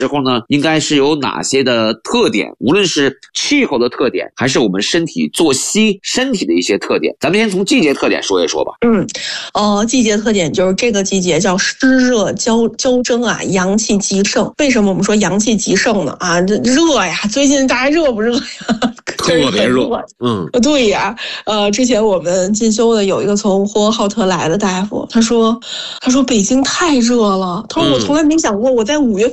之后呢，应该是有哪些的特点，无论是气候的特点，还是我们身体作息、身体的一些特点。咱们先从季节特点说一说吧。 季节特点就是这个季节叫湿热交争啊，阳气极盛。为什么我们说阳气极盛呢？热呀，最近大家热不热呀？ 特别热。 对呀。之前我们进修的有一个从呼和浩特来的大夫，他说北京太热了，他说我从来没想过我在5月